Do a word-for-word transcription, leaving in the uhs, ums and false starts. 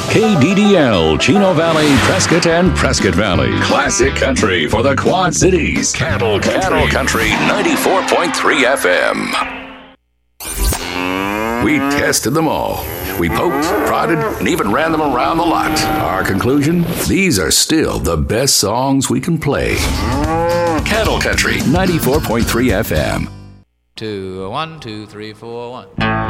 K D D L, Chino Valley, Prescott, and Prescott Valley. Classic country for the Quad Cities. Cattle Country. Cattle Country, ninety-four point three F M. We tested them all. We poked, prodded, and even ran them around the lot. Our conclusion? These are still the best songs we can play. Cattle Country, ninety-four point three F M. Two, one, two, three, four, one.